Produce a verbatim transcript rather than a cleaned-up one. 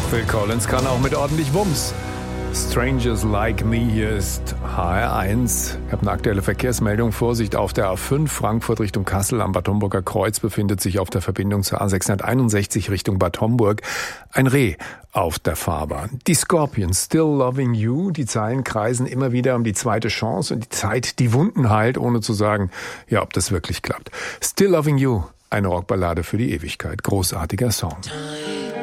Phil Collins kann auch mit ordentlich Wumms. Strangers Like Me, hier ist H R eins. Ich habe eine aktuelle Verkehrsmeldung. Vorsicht auf der A fünf Frankfurt Richtung Kassel am Bad Homburger Kreuz befindet sich auf der Verbindung zur A sechshunderteinundsechzig Richtung Bad Homburg ein Reh auf der Fahrbahn. Die Scorpions, Still Loving You. Die Zeilen kreisen immer wieder um die zweite Chance und die Zeit, die Wunden heilt, ohne zu sagen, ja, ob das wirklich klappt. Still Loving You, eine Rockballade für die Ewigkeit. Großartiger Song.